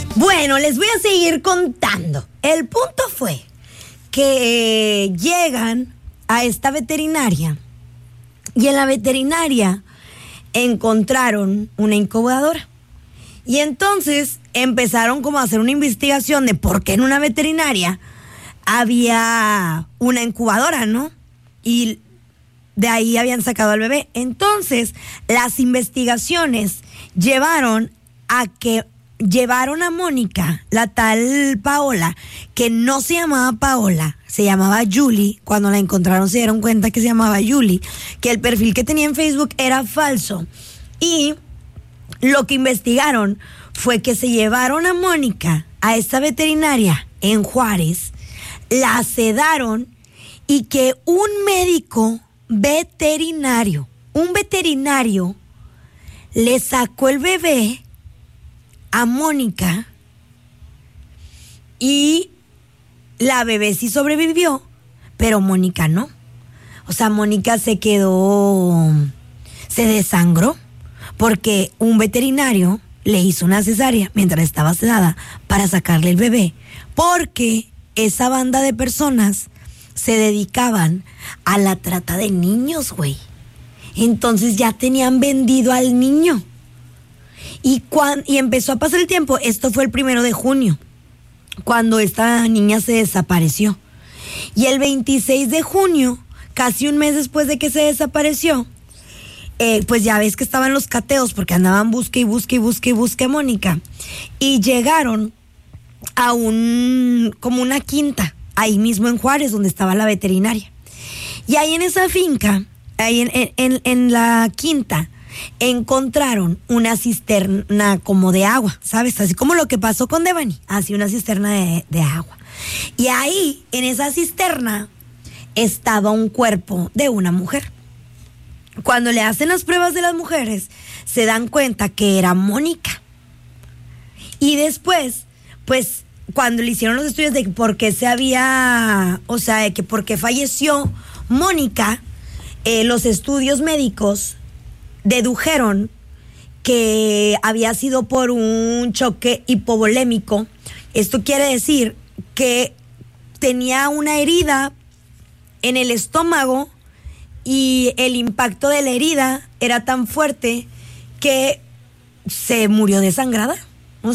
Bueno, les voy a seguir contando. El punto fue que llegan a esta veterinaria y en la veterinaria encontraron una incubadora. Y entonces empezaron como a hacer una investigación de por qué en una veterinaria había una incubadora, ¿no? Y de ahí habían sacado al bebé. Entonces, las investigaciones llevaron a Mónica, la tal Paola, que no se llamaba Paola, se llamaba Julie. Cuando la encontraron se dieron cuenta que se llamaba Julie, que el perfil que tenía en Facebook era falso. Y lo que investigaron fue que se llevaron a Mónica a esta veterinaria en Juárez, la sedaron y que un veterinario, le sacó el bebé a Mónica y la bebé sí sobrevivió, pero Mónica no. O sea, Mónica se desangró porque un veterinario le hizo una cesárea mientras estaba sedada para sacarle el bebé, porque esa banda de personas se dedicaban a la trata de niños, güey. Entonces ya tenían vendido al niño. Y empezó a pasar el tiempo. Esto fue el 1 de junio, cuando esta niña se desapareció. Y el 26 de junio, casi un mes después de que se desapareció, pues ya ves que estaban los cateos, porque andaban busque a Mónica. Y llegaron a como una quinta, ahí mismo en Juárez, donde estaba la veterinaria. Y ahí en esa finca, ahí en la quinta, encontraron una cisterna como de agua, ¿sabes? Así como lo que pasó con Devani, así una cisterna de agua. Y ahí, en esa cisterna, estaba un cuerpo de una mujer. Cuando le hacen las pruebas de las mujeres, se dan cuenta que era Mónica. Y después, pues, cuando le hicieron los estudios de por qué de que por qué falleció Mónica, los estudios médicos dedujeron que había sido por un choque hipovolémico. Esto quiere decir que tenía una herida en el estómago y el impacto de la herida era tan fuerte que se murió desangrada. O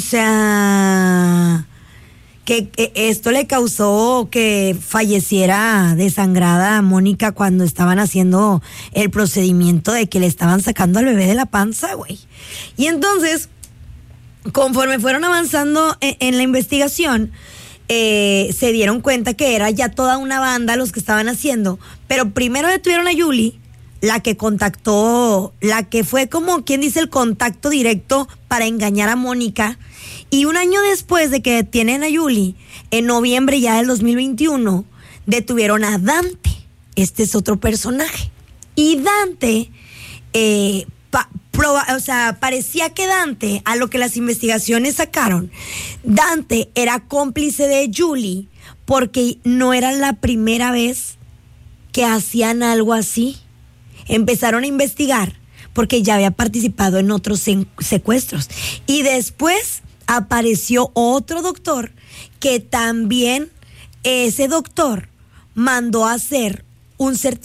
sea, que esto le causó que falleciera desangrada a Mónica cuando estaban haciendo el procedimiento de que le estaban sacando al bebé de la panza, güey. Y entonces, conforme fueron avanzando en la investigación, se dieron cuenta que era ya toda una banda los que estaban haciendo. Pero primero detuvieron a Julie, la que fue como quien dice el contacto directo para engañar a Mónica. Y un año después de que detienen a Julie, en noviembre ya del 2021, detuvieron a Dante. Este es otro personaje. Y Dante, parecía que Dante, a lo que las investigaciones sacaron, Dante era cómplice de Julie porque no era la primera vez que hacían algo así. Empezaron a investigar porque ya había participado en otros secuestros. Y después apareció otro doctor que también, ese doctor mandó a hacer un certificado